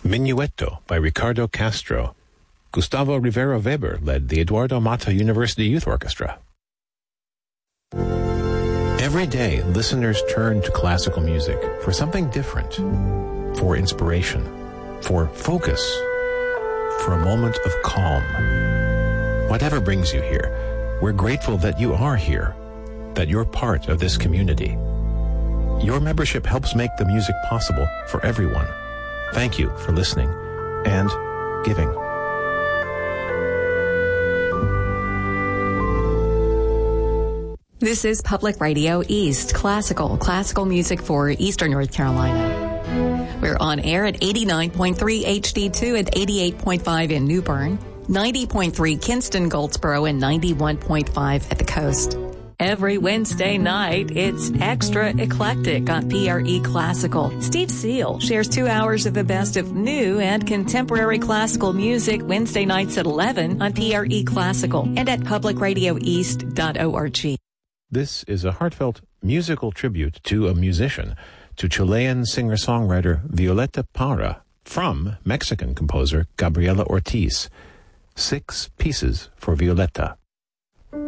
Minuetto by Ricardo Castro. Gustavo Rivera Weber led the Eduardo Mata University Youth Orchestra. Every day, listeners turn to classical music for something different, for inspiration, for focus, for a moment of calm. Whatever brings you here, we're grateful that you are here, that you're part of this community. Your membership helps make the music possible for everyone. Thank you for listening and giving. This is Public Radio East, classical music for Eastern North Carolina. We're on air at 89.3 HD2 and 88.5 in New Bern, 90.3 Kinston, Goldsboro, and 91.5 at the coast. Every Wednesday night, it's extra eclectic on PRE Classical. Steve Seal shares 2 hours of the best of new and contemporary classical music Wednesday nights at 11 on PRE Classical and at publicradioeast.org. This is a heartfelt musical tribute to a musician, to Chilean singer-songwriter Violeta Parra, from Mexican composer Gabriela Ortiz. 6 pieces for Violeta.